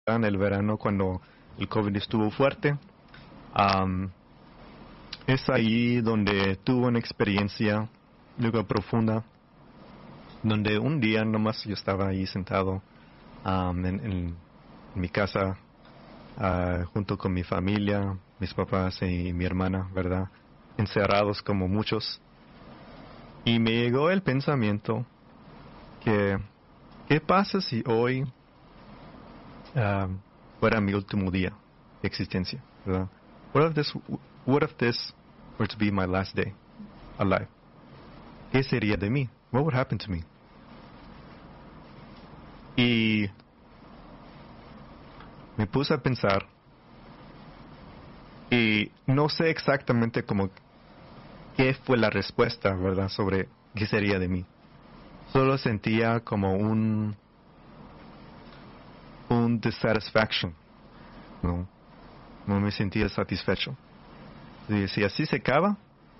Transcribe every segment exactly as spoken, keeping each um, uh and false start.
en el verano cuando el COVID estuvo fuerte. Um, es ahí donde tuve una experiencia luego profunda, donde un día nomás yo estaba ahí sentado um, en, en mi casa uh, junto con mi familia, mis papás y mi hermana, ¿verdad? Encerrados como muchos. Y me llegó el pensamiento que, ¿qué pasa si hoy uh, fuera mi último día de existencia, ¿verdad? What if this, what if this were to be my last day alive? ¿Qué sería de mí? What would happen to me? Y me puse a pensar y no sé exactamente cómo qué fue la respuesta, ¿verdad? Sobre qué sería de mí. Solo sentía como un un dissatisfaction, ¿no? No me sentía satisfecho. Y si así se acaba,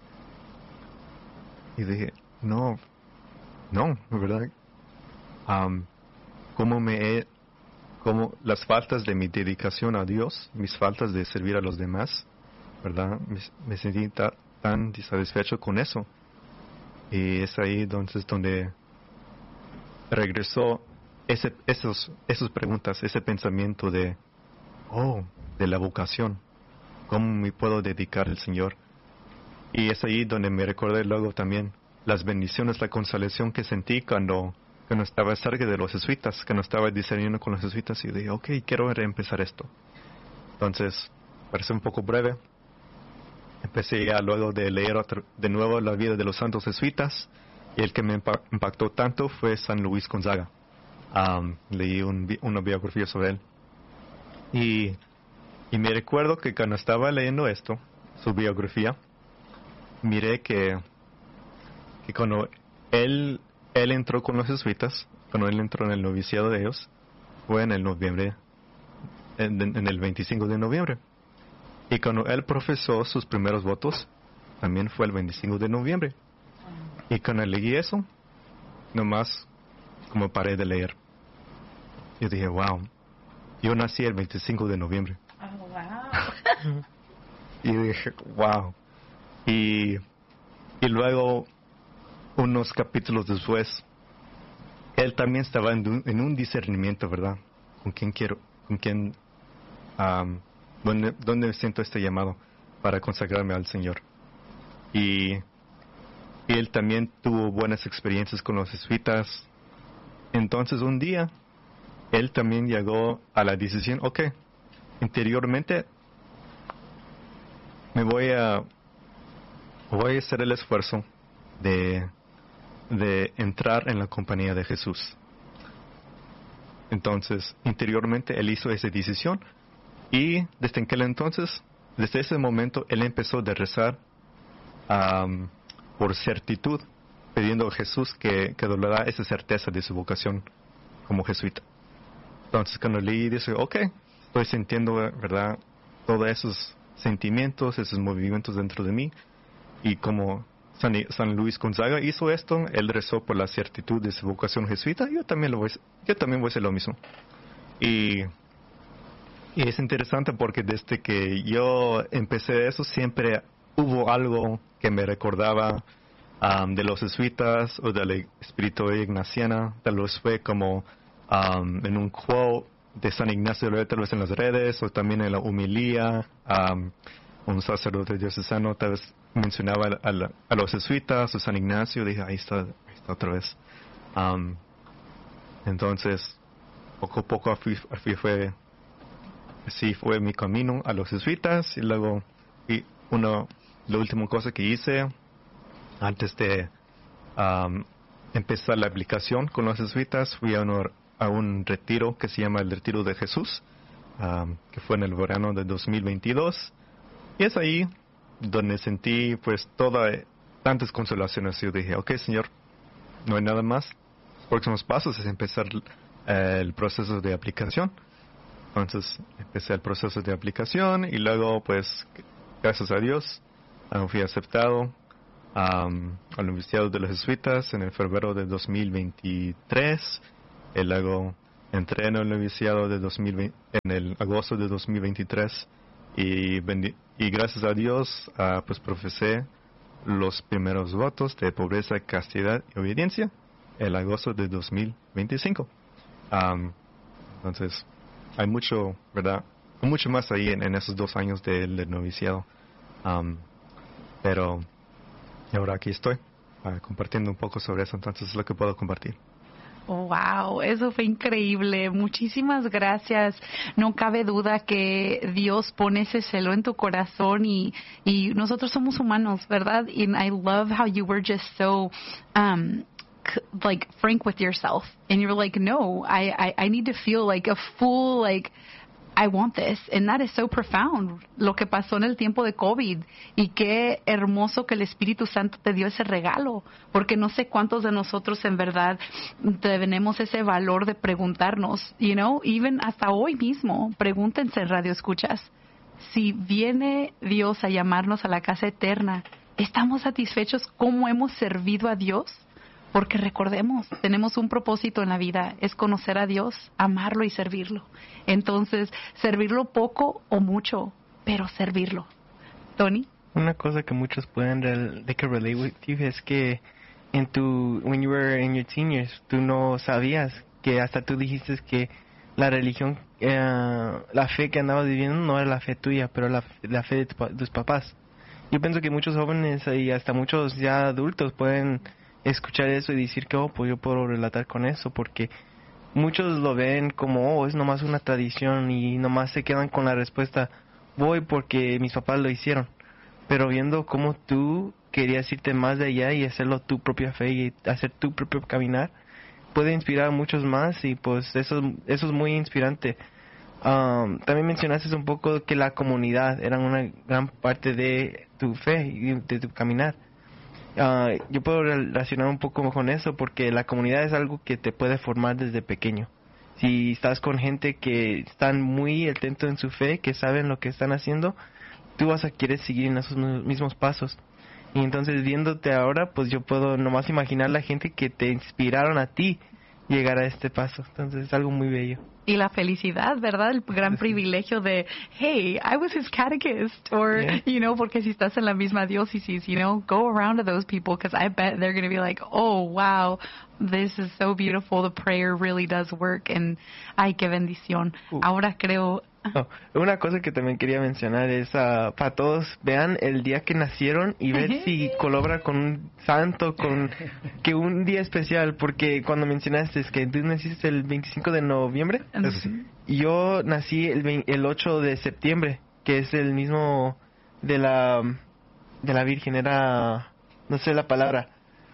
y dije, no, no, ¿verdad? Um, como me he, como las faltas de mi dedicación a Dios, mis faltas de servir a los demás, ¿verdad? Me, me sentí ta, tan insatisfecho con eso. Y es ahí entonces donde regresó ese, esos, esas preguntas, ese pensamiento de, oh, de la vocación, cómo me puedo dedicar al Señor. Y es ahí donde me recordé luego también las bendiciones, la consolación que sentí cuando, cuando estaba cerca de los jesuitas, cuando estaba diseñando con los jesuitas, y dije, ok, quiero reempezar esto. Entonces, parece un poco breve, empecé ya luego de leer otro, de nuevo la vida de los santos jesuitas, y el que me impactó tanto fue San Luis Gonzaga. Um, leí un, una biografía sobre él. Y, y me recuerdo que cuando estaba leyendo esto, su biografía, miré que, que cuando él, él entró con los jesuitas, cuando él entró en el noviciado de ellos, fue en el noviembre, en, en el veinticinco de noviembre. Y cuando él profesó sus primeros votos, también fue el veinticinco de noviembre. Y cuando leí eso, nomás como paré de leer. Yo dije, wow, yo nací el veinticinco de noviembre. Oh, wow. Y dije, wow. Y, y luego, unos capítulos después, él también estaba en un, en un discernimiento, ¿verdad? ¿Con quién quiero? ¿Con quién? Um, ¿dónde, ¿Dónde siento este llamado para consagrarme al Señor? Y, y él también tuvo buenas experiencias con los jesuitas. Entonces, un día, él también llegó a la decisión, ok, interiormente me voy a voy a hacer el esfuerzo de, de entrar en la compañía de Jesús. Entonces, interiormente él hizo esa decisión y desde aquel entonces, desde ese momento, él empezó a rezar um, por certitud, pidiendo a Jesús que, que le da esa certeza de su vocación como jesuita. Entonces, cuando leí, dice, ok, estoy sintiendo, ¿verdad?, todos esos sentimientos, esos movimientos dentro de mí. Y como San, San Luis Gonzaga hizo esto, él rezó por la certitud de su vocación jesuita, yo también, lo voy, yo también voy a hacer lo mismo. Y, y es interesante porque desde que yo empecé eso, siempre hubo algo que me recordaba um, de los jesuitas o de la espiritualidad ignaciana. Tal vez fue como um, en un quote de San Ignacio de Loyola, tal vez en las redes, o también en la homilía. Um, un sacerdote diocesano tal vez mencionaba a, a, a los jesuitas o San Ignacio. Dije, ahí está, ahí está otra vez. Um, entonces, poco a poco así fue, así fue mi camino a los jesuitas. Y luego, y una, la última cosa que hice antes de um, empezar la aplicación con los jesuitas, fui a un, a un retiro que se llama el Retiro de Jesús, um, que fue en el verano de dos mil veintidós. Y es ahí donde sentí pues todas, tantas consolaciones. Yo dije, ok, Señor, no hay nada más. Los próximos pasos es empezar eh, el proceso de aplicación. Entonces empecé el proceso de aplicación y luego pues gracias a Dios um, fui aceptado um, al noviciado de los jesuitas en el febrero de dos mil veintitrés. Y luego entré en el noviciado de dos mil veinte, en el agosto de dos mil veintitrés y, bendi- y gracias a Dios uh, pues profesé los primeros votos de pobreza, castidad y obediencia el agosto de dos mil veinticinco. Um, entonces hay mucho, ¿verdad? Mucho más ahí en, en esos dos años del, del noviciado. Um, pero ahora aquí estoy uh, compartiendo un poco sobre eso, entonces es lo que puedo compartir. Wow, eso fue increíble. Muchísimas gracias. No cabe duda que Dios pone ese celo en tu corazón y, y nosotros somos humanos, ¿verdad? And I love how you were just so um c- like frank with yourself, and you're like, no, I, I I need to feel like a full like I want this, and that is so profound. Lo que pasó en el tiempo de COVID, y qué hermoso que el Espíritu Santo te dio ese regalo, porque no sé cuántos de nosotros en verdad tenemos ese valor de preguntarnos, you know, even hasta hoy mismo, pregúntense en Radio Escuchas, si viene Dios a llamarnos a la casa eterna, ¿estamos satisfechos cómo hemos servido a Dios? Porque recordemos, tenemos un propósito en la vida, es conocer a Dios, amarlo y servirlo. Entonces, servirlo poco o mucho, pero servirlo. Tony. Una cosa que muchos pueden rel- they can relate with you es que en tu when you were in your teen years, tú no sabías, que hasta tú dijiste que la religión, eh, la fe que andabas viviendo no era la fe tuya, pero la, la fe de tu pa- tus papás. Yo pienso que muchos jóvenes y hasta muchos ya adultos pueden escuchar eso y decir que, oh, pues yo puedo relatar con eso, porque muchos lo ven como, oh, es nomás una tradición, y nomás se quedan con la respuesta, voy porque mis papás lo hicieron. Pero viendo cómo tú querías irte más de allá y hacerlo tu propia fe y hacer tu propio caminar, puede inspirar a muchos más, y pues eso, eso es muy inspirante. Um, también mencionaste un poco que la comunidad era una gran parte de tu fe y de tu caminar. Uh, yo puedo relacionar un poco con eso, porque la comunidad es algo que te puede formar desde pequeño. Si estás con gente que están muy atentos en su fe, que saben lo que están haciendo, tú vas a querer seguir en esos mismos pasos. Y entonces, viéndote ahora, pues yo puedo nomás imaginar la gente que te inspiraron a ti llegar a este paso. Entonces es algo muy bello. Y la felicidad, ¿verdad? El gran privilegio de, hey, I was his catechist, or, Yeah. you know, porque si estás en la misma diócesis, you know, go around to those people, because I bet they're going to be like, oh, wow, this is so beautiful, the prayer really does work, and, ay, qué bendición. Uh. Ahora creo... Oh, una cosa que también quería mencionar es uh, para todos, vean el día que nacieron y ver si colabora con un santo, con que un día especial, porque cuando mencionaste es que tú naciste el veinticinco de noviembre, Eso sí. y yo nací el, vein- el ocho de septiembre, que es el mismo de la de la Virgen, era, no sé la palabra,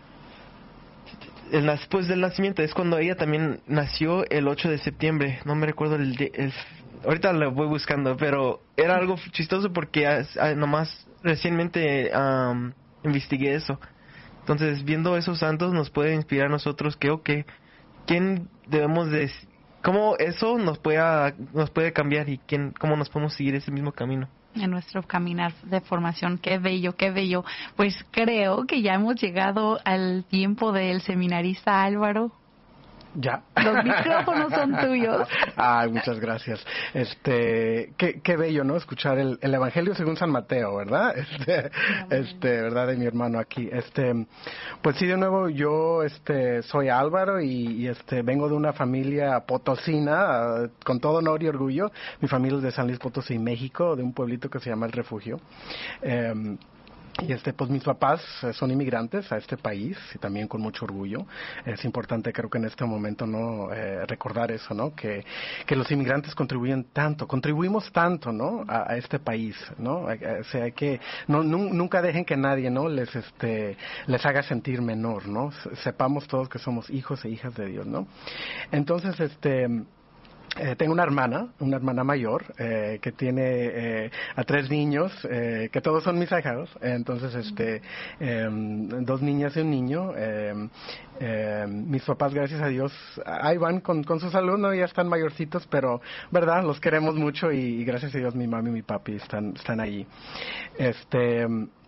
el, nas- pues del nacimiento, es cuando ella también nació el ocho de septiembre, no me recuerdo el, de- el ahorita lo voy buscando, pero era algo chistoso porque as- ah, nomás recientemente um, investigué eso. Entonces, viendo esos santos nos puede inspirar a nosotros que, ok, ¿quién debemos de, cómo eso nos puede, nos puede cambiar, y quién, cómo nos podemos seguir ese mismo camino? En nuestro caminar de formación. Qué bello, qué bello. Pues creo que ya hemos llegado al tiempo del seminarista Álvaro. Ya. Los micrófonos son tuyos. Ay, muchas gracias. Este, qué, qué bello, ¿no? Escuchar el, el Evangelio según San Mateo, ¿verdad? Este, este, ¿verdad? De mi hermano aquí. Este, pues sí, de nuevo, yo, este, soy Álvaro y, y este, vengo de una familia potosina, uh, con todo honor y orgullo. Mi familia es de San Luis Potosí, México, de un pueblito que se llama El Refugio. Eh, Y este, pues mis papás eh, son inmigrantes a este país, y también con mucho orgullo. Es importante, creo que en este momento, no eh, recordar eso, ¿no? Que, que los inmigrantes contribuyen tanto, contribuimos tanto, ¿no? A, a este país, ¿no? O sea, hay que, no, nu- nunca dejen que nadie, ¿no? Les, este, les haga sentir menor, ¿no? Se- Sepamos todos que somos hijos e hijas de Dios, ¿no? Entonces, este, Eh, tengo una hermana, una hermana mayor, eh, que tiene eh, a tres niños, eh, que todos son mis ahijados. Entonces, este, eh, dos niñas y un niño. Eh, eh, mis papás, gracias a Dios, ahí van con, con su salud, ¿no? Ya están mayorcitos, pero, ¿verdad? Los queremos mucho, y, y gracias a Dios mi mami y mi papi están, están allí. Este...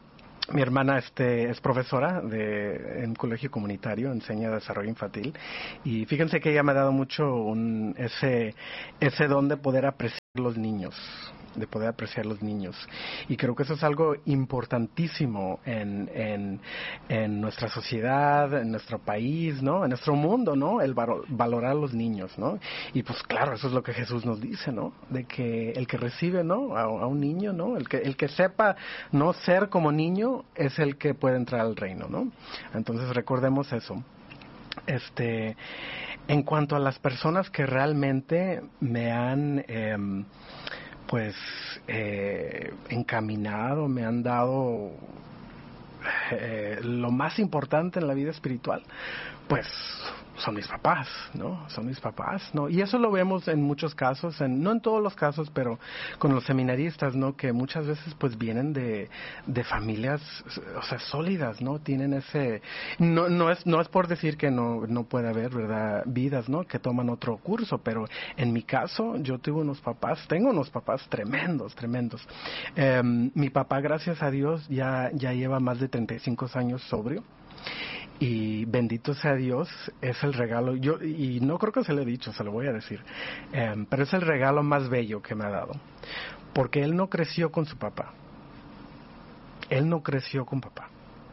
Mi hermana este, es profesora de, en un colegio comunitario, enseña desarrollo infantil, y fíjense que ella me ha dado mucho un, ese, ese don de poder apreciar los niños, de poder apreciar los niños. Y creo que eso es algo importantísimo en, en, en nuestra sociedad, en nuestro país, ¿no? En nuestro mundo, ¿no? El valo- valorar a los niños, ¿no? Y pues claro, eso es lo que Jesús nos dice, ¿no? De que el que recibe, ¿no? A, a un niño, ¿no? El que, el que sepa no ser como niño es el que puede entrar al reino, ¿no? Entonces recordemos eso. Este, en cuanto a las personas que realmente me han... Eh, pues eh, encaminado, me han dado eh, lo más importante en la vida espiritual, pues son mis papás, ¿no? Son mis papás, ¿no? Y eso lo vemos en muchos casos, en, no en todos los casos, pero con los seminaristas, ¿no? Que muchas veces pues vienen de, de familias, o sea, sólidas, ¿no? Tienen ese, no, no es, no es por decir que no, no puede haber, ¿verdad? Vidas, ¿no? Que toman otro curso, pero en mi caso, yo tuve unos papás, tengo unos papás tremendos, tremendos. Eh, mi papá, gracias a Dios, ya, ya lleva más de treinta y cinco años sobrio. Y bendito sea Dios, es el regalo, yo y no creo que se lo he dicho, se lo voy a decir, eh, pero es el regalo más bello que me ha dado, porque él no creció con su papá, él no creció con papá,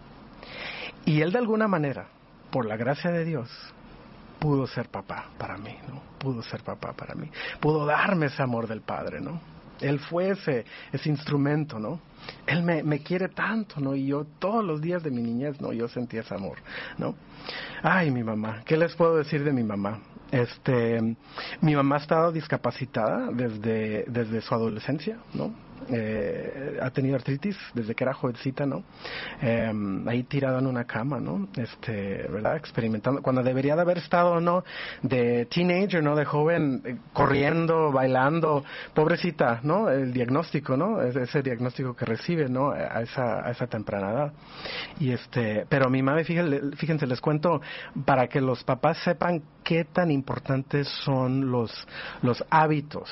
y él de alguna manera, por la gracia de Dios, pudo ser papá para mí, ¿no? Pudo ser papá para mí, pudo darme ese amor del Padre, ¿no? Él fue ese, ese instrumento, ¿no? Él me, me quiere tanto, ¿no? Y yo todos los días de mi niñez, ¿no? Yo sentí ese amor, ¿no? Ay, mi mamá, ¿qué les puedo decir de mi mamá? Este, mi mamá ha estado discapacitada desde, desde su adolescencia, ¿no? Eh, ha tenido artritis desde que era jovencita, ¿no? Eh, ahí tirada en una cama, ¿no? Este, ¿verdad? Experimentando, cuando debería de haber estado, ¿no? De teenager, ¿no? De joven, eh, corriendo, bailando, pobrecita, ¿no? El diagnóstico, ¿no? Ese, ese diagnóstico que recibe, ¿no? A esa, a esa temprana edad. Y este, pero mi madre, fíjense, fíjense, les cuento para que los papás sepan qué tan importantes son los, los hábitos.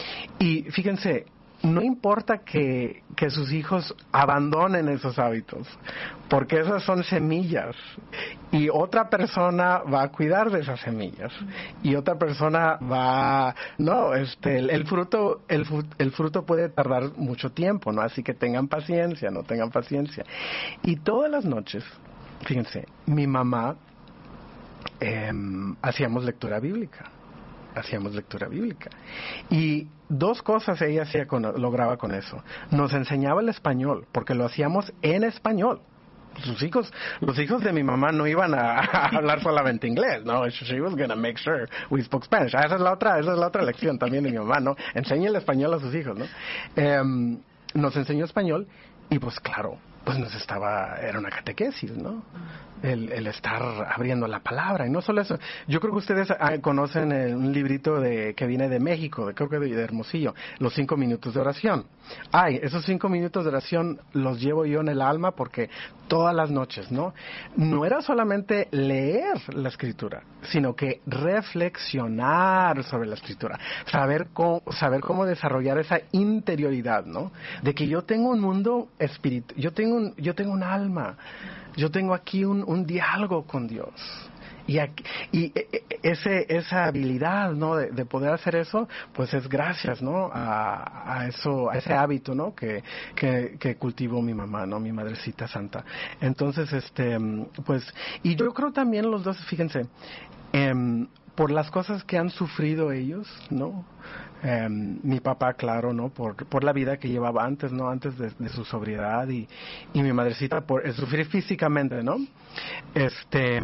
Y fíjense, no importa que, que sus hijos abandonen esos hábitos, porque esas son semillas y otra persona va a cuidar de esas semillas y otra persona va, no, este, el, el fruto, el, el fruto puede tardar mucho tiempo, ¿no? Así que tengan paciencia, no tengan paciencia. Y todas las noches, fíjense, mi mamá eh, hacíamos lectura bíblica. hacíamos lectura bíblica. Y dos cosas ella hacía con, lograba con eso. Nos enseñaba el español, porque lo hacíamos en español. Sus hijos, los hijos de mi mamá no iban a, a hablar solamente inglés, no, she was gonna make sure we spoke Spanish. Ah, esa es la otra, esa es la otra lección también de mi mamá, ¿no? Enseña el español a sus hijos, ¿no? Eh, nos enseñó español y pues claro, pues nos estaba, era una catequesis, ¿no? El, el estar abriendo la palabra. Y no solo eso, yo creo que ustedes ah, conocen el, un librito de que viene de México, de, creo que de, de Hermosillo, Los cinco minutos de oración. Ay, esos cinco minutos de oración los llevo yo en el alma porque todas las noches, ¿no? No era solamente leer la escritura, sino que reflexionar sobre la escritura, saber cómo, saber cómo desarrollar esa interioridad, ¿no? De que yo tengo un mundo espiritual, yo tengo un, yo tengo un alma, yo tengo aquí un, un diálogo con Dios. Y, aquí, y ese, esa habilidad, ¿no? De, de poder hacer eso, pues es gracias, ¿no? A, a eso, a ese hábito, ¿no? Que, que, que cultivó mi mamá, ¿no? Mi madrecita santa. Entonces, este, pues, y yo creo también los dos, fíjense, eh, por las cosas que han sufrido ellos, ¿no? Eh, mi papá, claro, ¿no? Por, por la vida que llevaba antes, ¿no? Antes de, de su sobriedad y, y mi madrecita por el sufrir físicamente, ¿no? Este,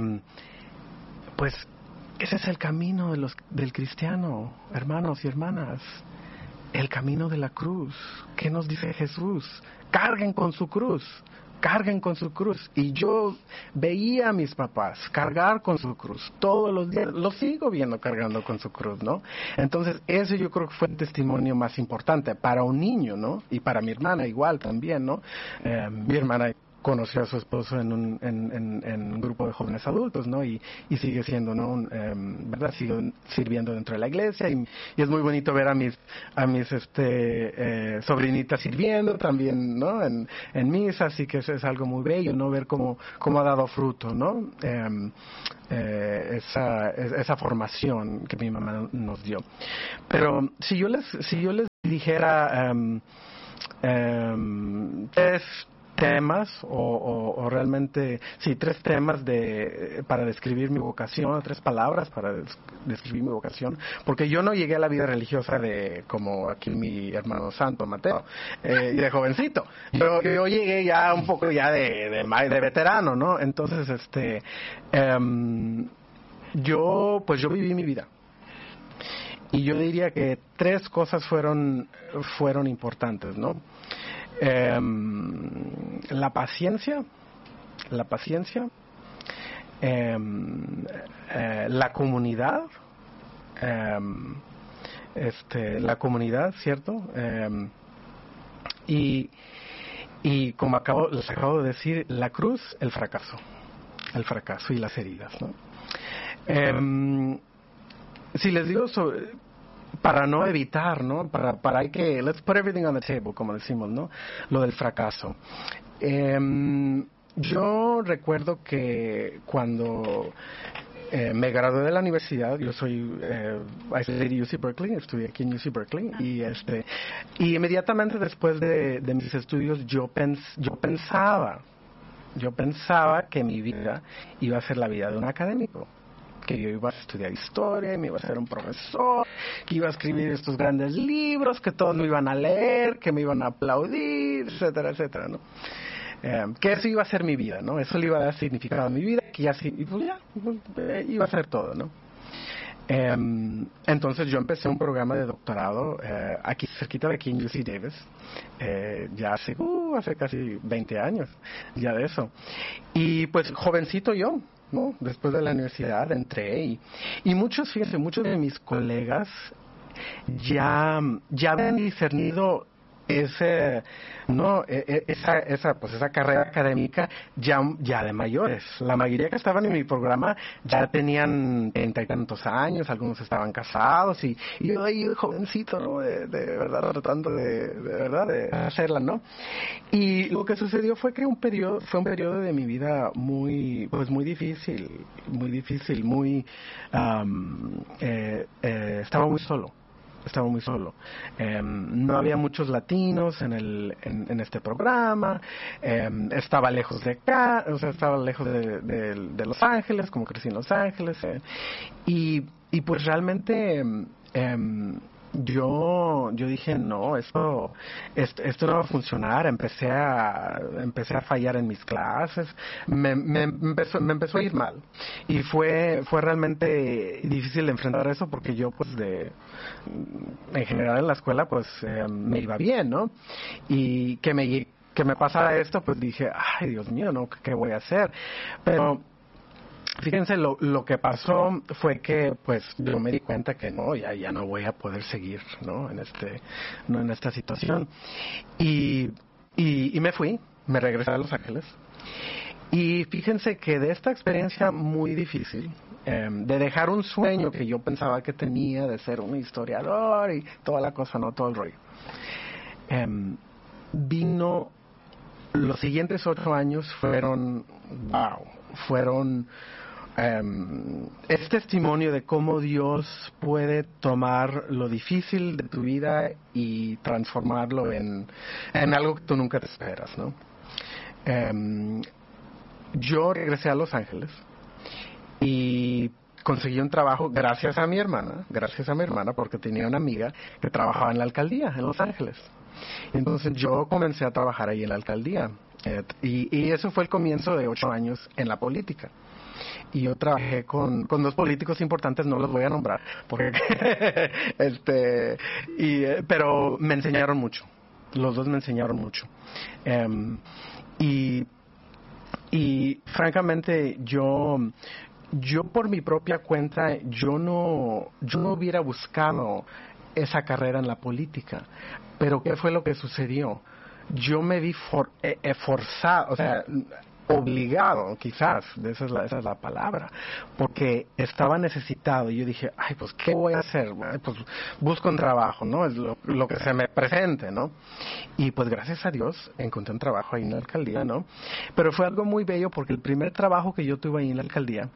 pues ese es el camino de los, del cristiano, hermanos y hermanas. El camino de la cruz. ¿Qué nos dice Jesús? Carguen con su cruz. Carguen con su cruz. Y yo veía a mis papás cargar con su cruz todos los días. Lo sigo viendo cargando con su cruz, ¿no? Entonces, ese yo creo que fue el testimonio más importante para un niño, ¿no? Y para mi hermana igual también, ¿no? Eh, mi hermana conoció a su esposo en un, en, en, en un grupo de jóvenes adultos, ¿no? Y, y sigue siendo, ¿no? Un, eh, ¿verdad? Sigue sirviendo dentro de la iglesia y, y es muy bonito ver a mis, a mis, este, eh, sobrinitas sirviendo también, ¿no? En, en misa, así que eso es algo muy bello, ¿no? Ver cómo, cómo ha dado fruto, ¿no? Eh, eh, esa, esa formación que mi mamá nos dio. Pero si yo les, si yo les dijera, um, um, tres temas o, o, o realmente sí tres temas de para describir mi vocación, tres palabras para des, describir mi vocación, porque yo no llegué a la vida religiosa de como aquí mi hermano santo Mateo eh, y de jovencito, yo, yo llegué ya un poco ya de de, de veterano, ¿no? Entonces este um, yo pues yo viví mi vida y yo diría que tres cosas fueron fueron importantes, ¿no? Eh, la paciencia, la paciencia, eh, eh, la comunidad, eh, este, la comunidad, ¿cierto? Eh, y, y como acabo, les acabo de decir, la cruz, el fracaso, el fracaso y las heridas, ¿no? Eh, si les digo sobre para no evitar, ¿no? Para, para hay que, let's put everything on the table, como decimos, ¿no? Lo del fracaso. Eh, yo recuerdo que cuando eh, me gradué de la universidad, yo soy, eh, I studied U C Berkeley, estudié aquí en U C Berkeley, y este, y inmediatamente después de, de mis estudios yo pens, yo pensaba, yo pensaba que mi vida iba a ser la vida de un académico, que yo iba a estudiar historia, me iba a ser un profesor, que iba a escribir estos grandes libros, que todos me iban a leer, que me iban a aplaudir, etcétera, etcétera, ¿no? Eh, que eso iba a ser mi vida, ¿no? Eso le iba a dar significado a mi vida, que ya sí, pues ya, pues, iba a ser todo, ¿no? Eh, entonces yo empecé un programa de doctorado eh, aquí cerquita de aquí en U C Davis, eh, ya hace, uh, hace casi veinte años, ya de eso. Y pues jovencito yo, ¿no? Después de la universidad entré y, y muchos, fíjense, muchos de mis colegas ya, ya habían discernido ese, no, esa, esa, pues esa carrera académica ya, ya de mayores. La mayoría que estaban en mi programa ya tenían treinta y tantos años, algunos estaban casados y, y yo ahí jovencito, ¿no? De, de verdad tratando de, de verdad de hacerla, ¿no? Y lo que sucedió fue que un periodo, fue un periodo de mi vida muy, pues muy difícil, muy difícil, muy, um, eh, eh, estaba muy solo. Estaba muy solo. Eh, no había muchos latinos en el en, en este programa. Eh, estaba lejos de acá, o sea, estaba lejos de, de, de Los Ángeles, como crecí en Los Ángeles. Eh, y, y pues realmente eh, yo yo dije no, esto, esto esto no va a funcionar. Empecé a empecé a fallar en mis clases, me, me empezó me empezó a ir mal y fue fue realmente difícil enfrentar eso porque yo pues de en general en la escuela pues eh, me iba bien, ¿no? Y que me que me pasara esto pues dije ay Dios mío, no, ¿qué voy a hacer? Pero fíjense, lo, lo que pasó fue que, pues, yo me di cuenta que no, ya, ya no voy a poder seguir, ¿no? En este, no en esta situación. Y, y, y me fui, me regresé a Los Ángeles. Y fíjense que de esta experiencia muy difícil, eh, de dejar un sueño que yo pensaba que tenía de ser un historiador y toda la cosa, no todo el rollo, eh, vino, los siguientes ocho años fueron, wow, fueron Um, es testimonio de cómo Dios puede tomar lo difícil de tu vida y transformarlo en, en algo que tú nunca te esperas, ¿no? Um, yo regresé a Los Ángeles y conseguí un trabajo gracias a mi hermana, gracias a mi hermana porque tenía una amiga que trabajaba en la alcaldía en Los Ángeles. Entonces yo comencé a trabajar ahí en la alcaldía eh, y, y eso fue el comienzo de ocho años en la política. Y yo trabajé con, con dos políticos importantes, no los voy a nombrar, porque este, y, pero me enseñaron mucho, los dos me enseñaron mucho. Um, y, y francamente yo, yo por mi propia cuenta, yo no, yo no hubiera buscado esa carrera en la política, pero ¿qué fue lo que sucedió? yo me vi for, eh, eh, forzado, o sea, obligado, quizás, esa es, la, esa es la palabra, porque estaba necesitado y yo dije, ay, pues, ¿qué voy a hacer? Pues busco un trabajo, ¿no? Es lo, lo que se me presente, ¿no? Y pues gracias a Dios encontré un trabajo ahí en la alcaldía, ¿no? Pero fue algo muy bello porque el primer trabajo que yo tuve ahí en la alcaldía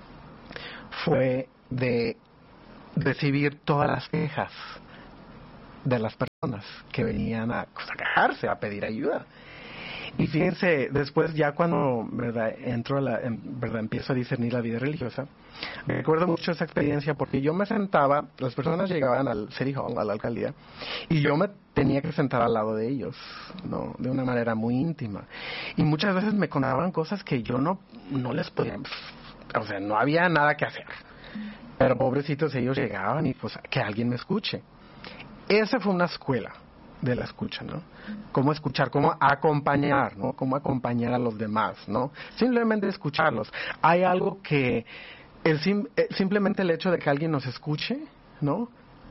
fue de recibir todas las quejas de las personas que venían a, pues, a quejarse, a pedir ayuda. Y fíjense, después ya cuando, verdad, entro a la, en, verdad, empiezo a discernir la vida religiosa, me recuerdo mucho esa experiencia porque yo me sentaba, las personas llegaban al City Hall, a la alcaldía, y yo me tenía que sentar al lado de ellos, ¿no? De una manera muy íntima. Y muchas veces me contaban cosas que yo no, no les podía, o sea, no había nada que hacer. Pero pobrecitos ellos llegaban y pues que alguien me escuche. Esa fue una escuela de la escucha, ¿no? Cómo escuchar, cómo acompañar, ¿no? Cómo acompañar a los demás, ¿no? Simplemente escucharlos. Hay algo que el sim, simplemente el hecho de que alguien nos escuche, ¿no?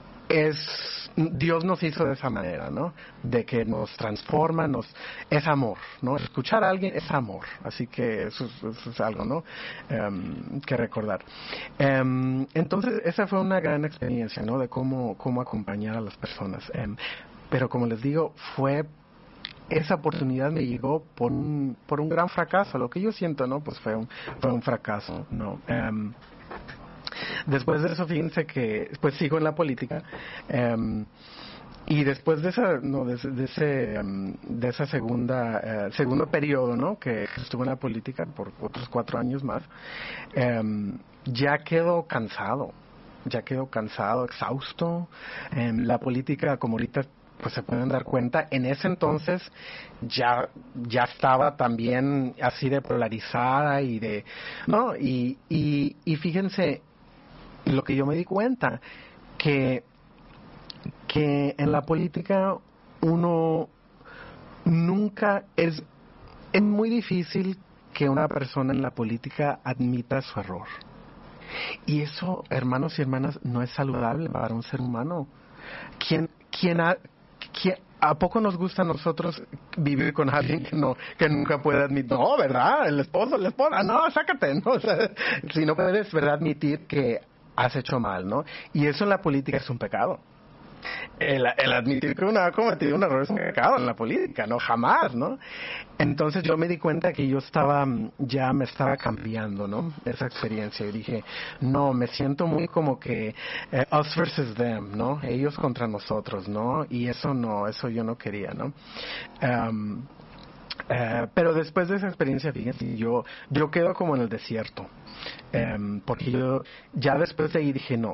Es Dios nos hizo de esa manera, ¿no? De que nos transforma, nos es amor, ¿no? Escuchar a alguien es amor, así que eso, eso es algo, ¿no? Um, que recordar. Um, entonces esa fue una gran experiencia, ¿no? De cómo cómo acompañar a las personas. Um, pero como les digo, fue esa oportunidad me llegó por un por un gran fracaso. Lo que yo siento, ¿no? Pues fue un fue un fracaso, ¿no? Um, Después de eso, fíjense que pues sigo en la política um, y después de esa no de, de ese um, de esa segunda uh, segundo periodo, ¿no? Que estuve en la política por otros cuatro años más, um, ya quedo cansado, ya quedo cansado, exhausto. Um, la política, como ahorita pues se pueden dar cuenta, en ese entonces ya ya estaba también así de polarizada y de no y y, y fíjense lo que yo me di cuenta que que en la política uno nunca es es muy difícil que una persona en la política admita su error, y eso, hermanos y hermanas, no es saludable para un ser humano. ¿Quién quién ha ¿Quién, ¿A poco nos gusta a nosotros vivir con alguien que no que nunca puede admitir? No, ¿verdad? El esposo, la esposa, no, sácate, ¿no? O sea, si no puedes, ¿verdad?, admitir que has hecho mal, ¿no? Y eso en la política es un pecado. El, el admitir que uno ha cometido un error es un pecado en la política, ¿no? Jamás, ¿no? Entonces yo me di cuenta que yo estaba, ya me estaba cambiando, ¿no? Esa experiencia. Y dije, no, me siento muy como que eh, us versus them, ¿no? Ellos contra nosotros, ¿no? Y eso no, eso yo no quería, ¿no? Um, Uh, pero después de esa experiencia, fíjense, yo yo quedo como en el desierto, um, porque yo ya después de ahí dije, no,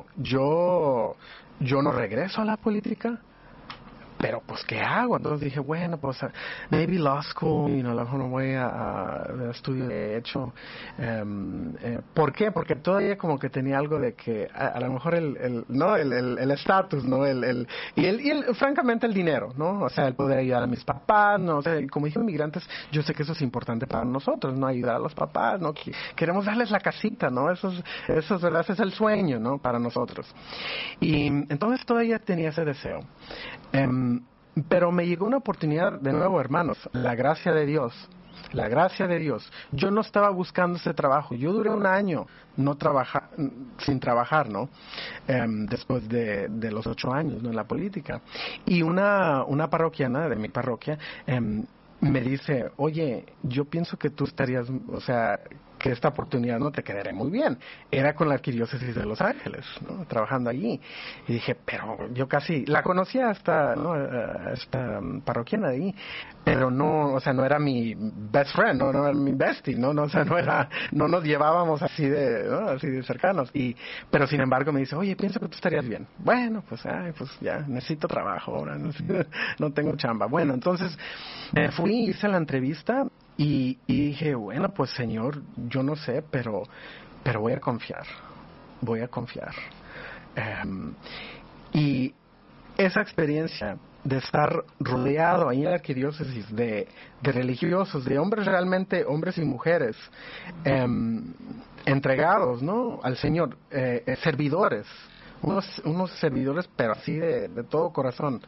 yo yo no regreso a la política, pero pues ¿qué hago? Entonces dije, bueno, pues uh, maybe law school, you know, a lo mejor no voy a, a estudio de hecho. Um, eh, ¿Por qué? Porque todavía como que tenía algo de que a, a lo mejor el, el no el el estatus, no el, el y el y el francamente el dinero, ¿no? O sea, el poder ayudar a mis papás, no, o sea, como hijos inmigrantes, yo sé que eso es importante para nosotros, no, ayudar a los papás, no, queremos darles la casita, ¿no? Eso es, eso es verdad, ese es el sueño, ¿no? Para nosotros. Y entonces todavía tenía ese deseo. Um, Pero me llegó una oportunidad, de nuevo, hermanos, la gracia de Dios, la gracia de Dios. Yo no estaba buscando ese trabajo. Yo duré un año no trabaja, sin trabajar, ¿no? Um, después de, de los ocho años, ¿no?, en la política. Y una, una parroquiana de mi parroquia um, me dice, oye, yo pienso que tú estarías, o sea, que esta oportunidad no te quedaría muy bien. Era con la arquidiócesis de Los Ángeles, ¿no?, trabajando allí. Y dije, pero yo casi la conocía hasta, ¿no?, esta parroquiana de ahí, pero no, o sea, no era mi best friend, no, no era mi bestie, no, no, o sea, no era, no nos llevábamos así de, ¿no?, así de cercanos. Y, pero sin embargo me dice, oye, pienso que tú estarías bien. Bueno, pues, ay, pues ya, necesito trabajo ahora, no, no tengo chamba. Bueno, entonces me fui, hice la entrevista. Y, y dije, bueno, pues Señor, yo no sé, pero pero voy a confiar, voy a confiar. Um, y esa experiencia de estar rodeado ahí en la arquidiócesis de, de religiosos, de hombres realmente, hombres y mujeres, um, entregados, ¿no?, al Señor, eh, servidores, unos, unos servidores, pero así de, de todo corazón.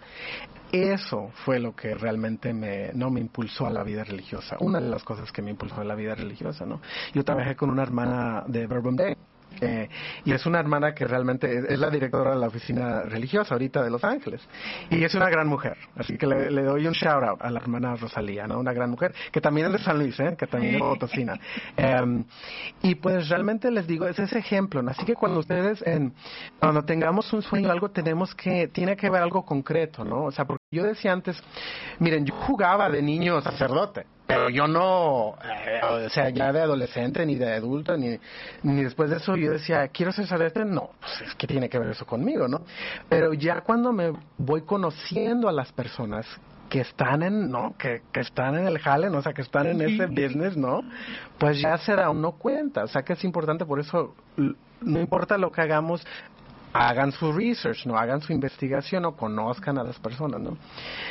Eso fue lo que realmente me, no me impulsó a la vida religiosa. Una de las cosas que me impulsó a la vida religiosa, ¿no? Yo trabajé con una hermana de Bourbon Bay. Eh, y es una hermana que realmente es, es la directora de la oficina religiosa ahorita de Los Ángeles, y es una gran mujer, así que le, le doy un shout out a la hermana Rosalía, ¿no? Una gran mujer que también es de San Luis, ¿eh? Que también es de Potosina. Eh, y pues realmente les digo, es ese ejemplo, ¿no? Así que cuando ustedes en, cuando tengamos un sueño, algo tenemos que, tiene que ver algo concreto, ¿no? O sea, porque yo decía antes, miren, yo jugaba de niño sacerdote, pero yo no, eh, o sea, ya de adolescente, ni de adulto, ni, ni después de eso yo decía, ¿quiero ser sacerdote? No, pues es que tiene que ver eso conmigo, ¿no? Pero ya cuando me voy conociendo a las personas que están en, ¿no? Que, que están en el jale, ¿no? O sea, que están en ese business, ¿no? Pues ya se da uno cuenta, o sea, que es importante, por eso, no importa lo que hagamos, hagan su research, ¿no? Hagan su investigación o conozcan a las personas, ¿no?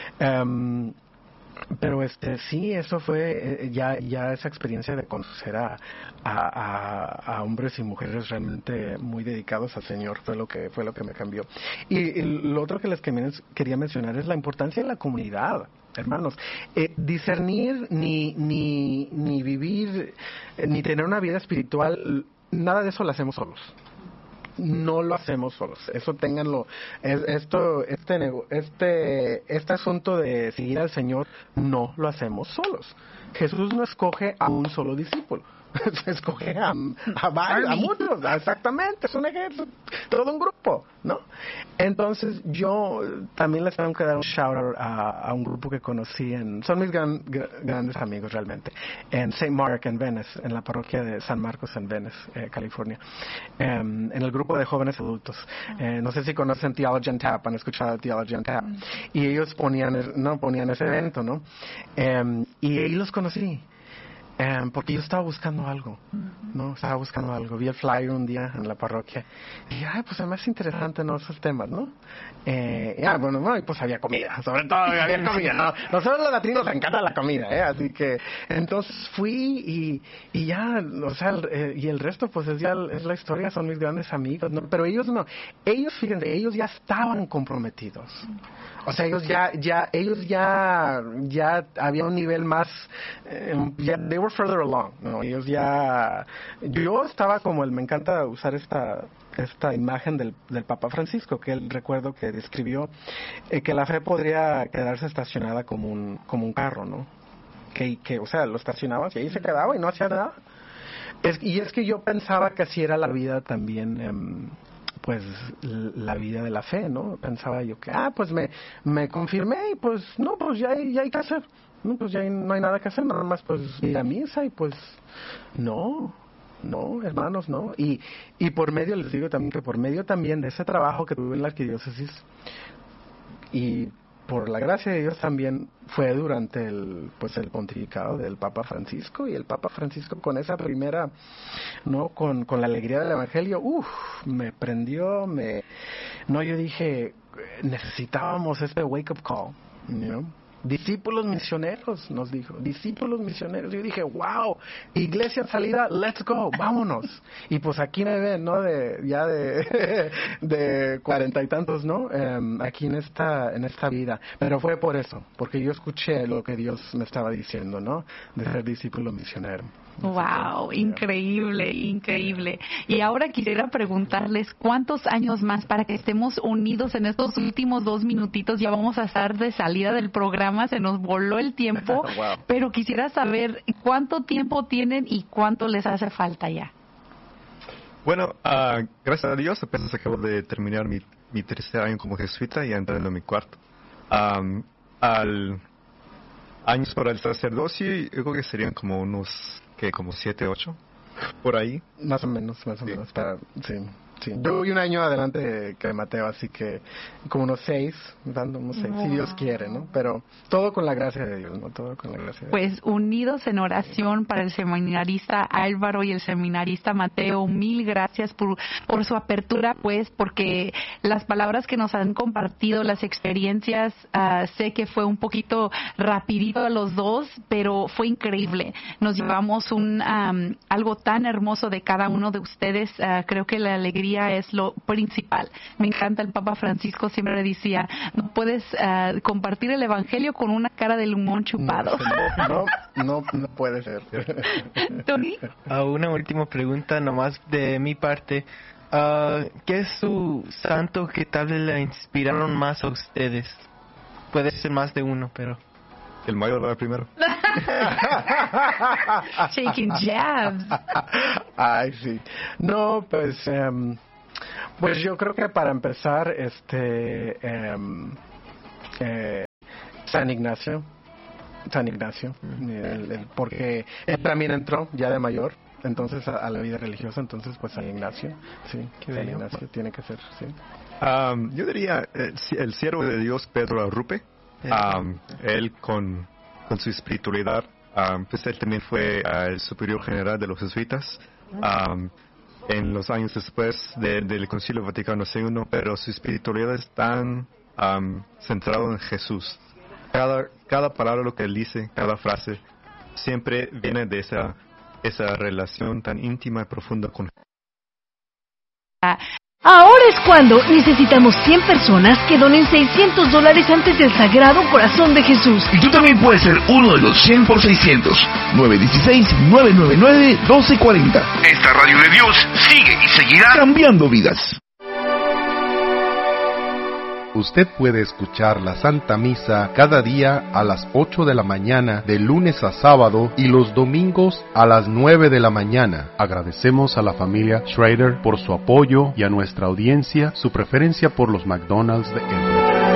Um, Pero este sí, eso fue eh, ya ya esa experiencia de conocer a, a, a, a hombres y mujeres realmente muy dedicados al Señor fue lo que fue lo que me cambió. Y, y lo otro que les quería mencionar es la importancia de la comunidad. Hermanos, eh, discernir ni ni ni vivir eh, ni tener una vida espiritual, nada de eso lo hacemos solos. No lo hacemos solos, eso ténganlo. Es, esto, este, este, este asunto de seguir al Señor no lo hacemos solos. Jesús no escoge a un solo discípulo, se escoge a, a varios, a muchos, exactamente, es un ejército, todo un grupo, ¿no? Entonces yo también les tengo que dar un shout out a, a un grupo que conocí en, son mis gran, grandes amigos realmente, en Saint Mark en Venice, en la parroquia de San Marcos en Venice, eh, California, um, en el grupo de jóvenes adultos. Eh, no sé si conocen Theology on Tap, han escuchado Theology on Tap, y ellos ponían, no, ponían ese evento, ¿no? Um, y ahí los conocí. Um, porque yo estaba buscando algo, ¿no? Estaba buscando algo. Vi el flyer un día en la parroquia y dije, ay, pues además es interesante, ¿no? Esos temas, ¿no? Eh, ya, bueno, no, y pues había comida, sobre todo había comida, ¿no? Nosotros los latinos nos encanta la comida, ¿eh? Así que, entonces fui y, y ya, o sea, eh, y el resto, pues es ya, es la historia, son mis grandes amigos, ¿no? Pero ellos no, ellos, fíjense, ellos ya estaban comprometidos. O sea, ellos ya, ya, ellos ya, ya había un nivel más, eh, ya, they were further along, ¿no? Ellos ya, yo estaba como el, me encanta usar esta, esta imagen del, del Papa Francisco, que él recuerdo que describió, eh, que la fe podría quedarse estacionada como un, como un carro, ¿no? Que, que, o sea, lo estacionabas y ahí se quedaba y no hacía nada. Es, y es que yo pensaba que así era la vida también, eh, pues la vida de la fe, ¿no? Pensaba yo que, ah, pues me, me confirmé y pues no, pues ya hay, ya hay que hacer, no, pues ya hay, no hay nada que hacer, nada más pues ir a misa y pues no, no, hermanos, no. Y, y por medio, les digo también que por medio también de ese trabajo que tuve en la arquidiócesis y por la gracia de Dios también fue durante el pues el pontificado del Papa Francisco, y el Papa Francisco con esa primera, no, con, con la alegría del Evangelio, uff, me prendió, me, no, yo dije, necesitábamos este wake up call, you know? Discípulos misioneros, nos dijo, discípulos misioneros. Yo dije, wow, iglesia salida, let's go, vámonos. Y pues aquí me ven, ¿no? De, ya de, de cuarenta y tantos, ¿no? Um, aquí en esta, en esta vida. Pero fue por eso, porque yo escuché lo que Dios me estaba diciendo, ¿no? De ser discípulo misionero. Wow, increíble, increíble. Y ahora quisiera preguntarles cuántos años más para que estemos unidos en estos últimos dos minutitos. Ya vamos a estar de salida del programa, se nos voló el tiempo, wow. Pero quisiera saber cuánto tiempo tienen y cuánto les hace falta ya. Bueno, uh, gracias a Dios apenas acabo de terminar mi, mi tercer año como jesuita y entrando en mi cuarto. Um, al años para el sacerdocio, yo creo que serían como unos, que como siete, ocho, por ahí. Más o menos, más o sí. menos. Para, sí, sí. Yo voy un año adelante que Mateo, así que como unos seis, dando unos seis, wow. Si Dios quiere, ¿no? Pero todo con la gracia de Dios, ¿no? Todo con la gracia de pues Dios. Pues unidos en oración para el seminarista Álvaro y el seminarista Mateo, mil gracias por, por su apertura, pues, porque las palabras que nos han compartido, las experiencias, uh, sé que fue un poquito rapidito a los dos, pero fue increíble. Nos llevamos un um, algo tan hermoso de cada uno de ustedes. Uh, creo que la alegría alegría es lo principal. Me encanta, el Papa Francisco siempre decía, no puedes uh, compartir el evangelio con una cara de limón chupado. No, no, no, no puede ser. Tony. Uh, una última pregunta nomás de mi parte. Uh, ¿Qué es su santo que tal vez le inspiraron más a ustedes? Puede ser más de uno, pero... El mayor va primero. Shaking jabs. Ay, sí. No, pues, um, pues yo creo que para empezar, este, um, eh, San Ignacio, San Ignacio, el, el, porque él también entró ya de mayor, entonces a, a la vida religiosa, entonces pues San Ignacio, sí, San bello. Ignacio tiene que ser, sí. Um, yo diría el, el siervo de Dios Pedro Arrupe. Um, él con, con su espiritualidad, um, pues él también fue uh, el superior general de los jesuitas um, en los años después de, del Concilio Vaticano segundo, pero su espiritualidad es tan um, centrada en Jesús. Cada, cada palabra lo que él dice, cada frase, siempre viene de esa, esa relación tan íntima y profunda con Jesús. Ahora es cuando necesitamos cien personas que donen seiscientos dólares antes del Sagrado Corazón de Jesús. Y tú también puedes ser uno de los cien por seiscientos. nueve uno seis, nueve nueve nueve, uno dos cuatro cero. Esta radio de Dios sigue y seguirá cambiando vidas. Usted puede escuchar la Santa Misa cada día a las ocho de la mañana, de lunes a sábado, y los domingos a las nueve de la mañana. Agradecemos a la familia Schrader por su apoyo y a nuestra audiencia su preferencia por los McDonald's de Edmonton.